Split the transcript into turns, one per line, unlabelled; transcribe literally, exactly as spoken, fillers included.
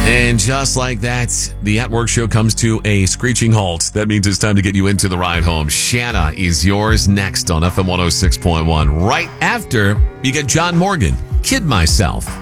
And just like that, the At Work show comes to a screeching halt. That means it's time to get you into the ride home. Shanna is yours next on F M one oh six point one. Right after you get John Morgan, Kid Myself.